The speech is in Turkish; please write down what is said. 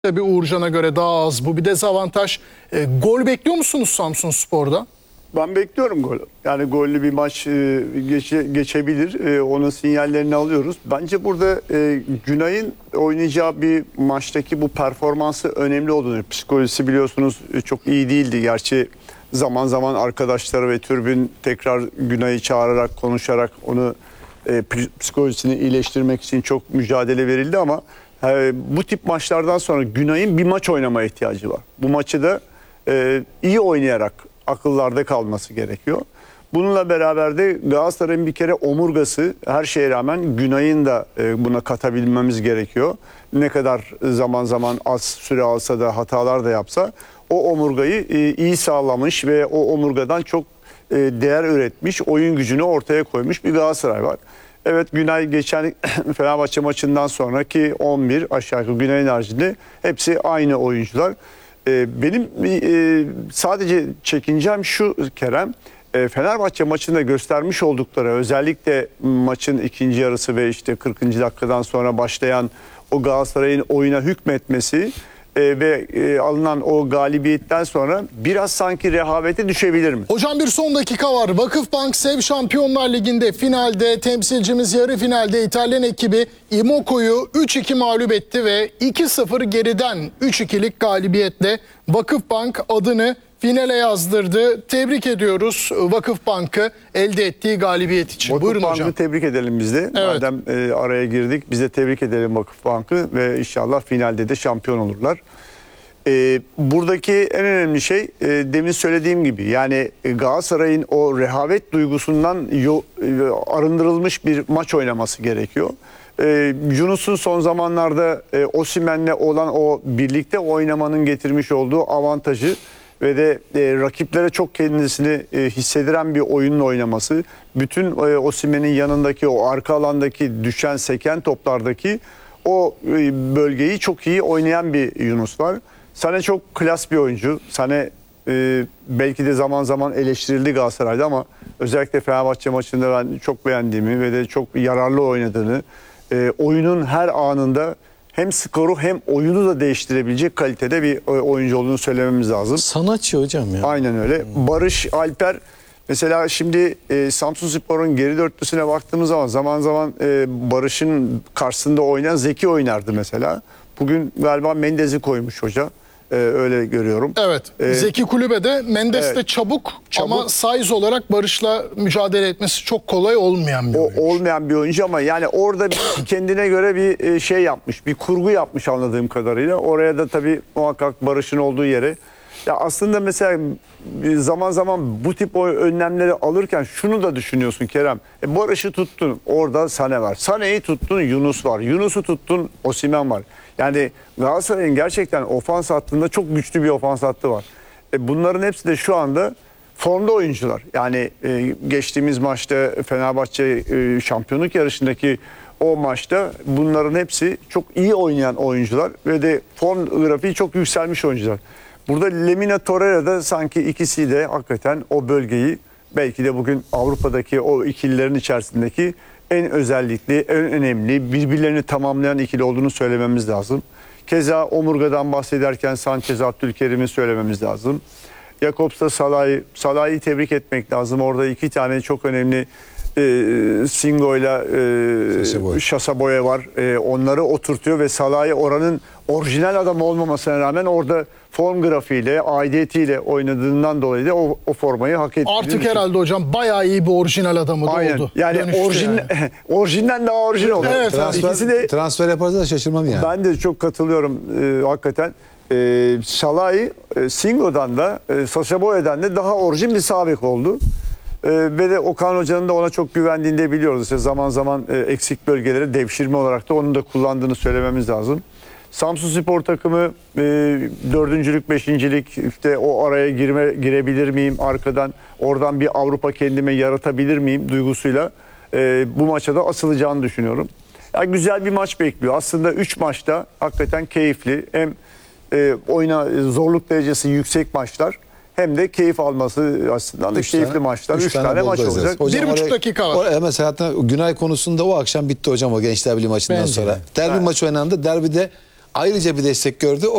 Tabii Uğurcan'a göre daha az. Bu bir dezavantaj. Gol bekliyor musunuz Samsunspor'da? Ben bekliyorum gol. Yani gollü bir maç geçebilir. Onun sinyallerini alıyoruz. Bence burada Günay'ın oynayacağı bir maçtaki bu performansı önemli olduğunu. Psikolojisi biliyorsunuz çok iyi değildi. Gerçi zaman zaman arkadaşları ve tribün tekrar Günay'ı çağırarak, konuşarak onu psikolojisini iyileştirmek için çok mücadele verildi ama bu tip maçlardan sonra Günay'ın bir maç oynamaya ihtiyacı var. Bu maçı da iyi oynayarak akıllarda kalması gerekiyor. Bununla beraber de Galatasaray'ın bir kere omurgası, her şeye rağmen Günay'ın da buna katabilmemiz gerekiyor. Ne kadar zaman zaman az süre alsa da hatalar da yapsa o omurgayı iyi sağlamış ve o omurgadan çok değer üretmiş, oyun gücünü ortaya koymuş bir Galatasaray var. Evet, Günay geçen Fenerbahçe maçından sonraki 11 aşağı yukarı Günay'ın haricinde hepsi aynı oyuncular. Benim sadece çekincem şu Kerem, Fenerbahçe maçında göstermiş oldukları, özellikle maçın ikinci yarısı ve işte 40. dakikadan sonra başlayan o Galatasaray'ın oyuna hükmetmesi ve alınan o galibiyetten sonra biraz sanki rehavete düşebilir mi? Hocam bir son dakika var. Vakıfbank Sev Şampiyonlar Ligi'nde finalde temsilcimiz yarı finalde İtalyan ekibi Imoco'yu 3-2 mağlup etti ve 2-0 geriden 3-2'lik galibiyetle Vakıfbank adını finale yazdırdı. Tebrik ediyoruz Vakıfbank'ı elde ettiği galibiyet için. Buyurun hocam. Vakıfbank'ı tebrik edelim biz de. Evet. Madem araya girdik, biz de tebrik edelim Vakıfbank'ı ve inşallah finalde de şampiyon olurlar. Buradaki en önemli şey demin söylediğim gibi, yani Galatasaray'ın o rehavet duygusundan arındırılmış bir maç oynaması gerekiyor. Yunus'un son zamanlarda Osimhen'le olan o birlikte oynamanın getirmiş olduğu avantajı ve de rakiplere çok kendisini hissediren bir oyunla oynaması, bütün Osimhen'in yanındaki o arka alandaki düşen seken toplardaki o bölgeyi çok iyi oynayan bir Yunus var. Sané çok klas bir oyuncu. Sané belki de zaman zaman eleştirildi Galatasaray'da ama özellikle Fenerbahçe maçında ben çok beğendiğimi ve de çok yararlı oynadığını, oyunun her anında hem skoru hem oyunu da değiştirebilecek kalitede bir oyuncu olduğunu söylememiz lazım. Sanatçı hocam ya. Aynen öyle. Barış Alper mesela şimdi Samsunspor'un geri dörtlüsüne baktığımız zaman zaman Barış'ın karşısında oynayan Zeki oynardı mesela. Bugün galiba Mendes'i koymuş hoca. Öyle görüyorum. Evet. Zeki Kulübe'de Mendes de evet. çabuk ama size olarak Barış'la mücadele etmesi çok kolay olmayan bir oyuncu. Olmayan bir oyuncu ama yani orada kendine göre bir şey yapmış. Bir kurgu yapmış anladığım kadarıyla. Oraya da tabii muhakkak Barış'ın olduğu yere. Ya aslında mesela zaman zaman bu tip önlemleri alırken şunu da düşünüyorsun Kerem. Barış'ı tuttun, orada Sané var. Sané'yi tuttun, Yunus var. Yunus'u tuttun, Osimhen var. Yani Galatasaray'ın gerçekten ofans hattında çok güçlü bir ofans hattı var. Bunların hepsi de şu anda formda oyuncular. Yani geçtiğimiz maçta Fenerbahçe şampiyonluk yarışındaki o maçta bunların hepsi çok iyi oynayan oyuncular ve de form grafiği çok yükselmiş oyuncular. Burada Lemina Torreira'da sanki ikisi de hakikaten o bölgeyi, belki de bugün Avrupa'daki o ikililerin içerisindeki en özellikli, en önemli, birbirlerini tamamlayan ikili olduğunu söylememiz lazım. Keza omurgadan bahsederken Sanchez, Abdülkerim'i söylememiz lazım. Jakobs'ta Salah'ı tebrik etmek lazım. Orada iki tane çok önemli Singo ile Şasaboya var. Onları oturtuyor ve Salah'ı oranın orijinal adamı olmamasına rağmen orada form grafiğiyle, aidiyetiyle oynadığından dolayı da o formayı hak etti. Artık herhalde hocam bayağı iyi bir orijinal adamı da oldu. Yani orijinden daha orijinal oldu. Evet, transfer yaparsa da şaşırmam yani. Ben de çok katılıyorum hakikaten. Salah'ı Singo'dan da Sacha Boey'den de daha orijin bir sağ bek oldu. Ve de Okan Hoca'nın da ona çok güvendiğini de biliyoruz. İşte zaman zaman eksik bölgeleri devşirme olarak da onun da kullandığını söylememiz lazım. Samsunspor takımı dördüncülük, beşincilik, işte o araya girebilir miyim arkadan, oradan bir Avrupa kendime yaratabilir miyim duygusuyla bu maça da asılacağını düşünüyorum. Yani güzel bir maç bekliyor. Aslında 3 maçta hakikaten keyifli. Hem oyuna zorluk derecesi yüksek maçlar, hem de keyif alması açısından da keyifli maçlar. 3 tane maç olacak. 1,5 dakika var. Mesela Günay konusunda o akşam bitti hocam o Gençler Birliği maçından Bence sonra. Derbi maçı oynandı. Derbide ayrıca bir destek gördü.